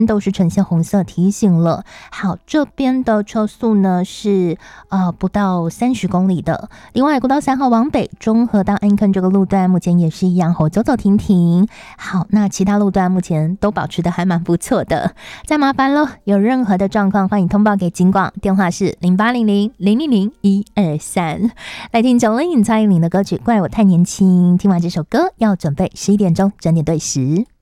都是呈现红色提醒了。好，这边的车速呢是不到30公里的。另外，国道3号往北，中和到安坑这个路段目前也是一样，走走停停。好，那其他路段目前都保持的还蛮不错的。再麻烦了，有任何的状况欢迎通报给警广，电话是0800-000-123。来听901蔡依林的歌曲《怪我太年轻》，听完这首歌要准备11点钟整点对时。